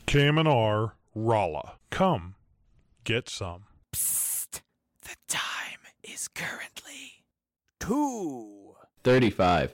KMNR, Rolla. Come, get some. Psst. The time is currently 2:35.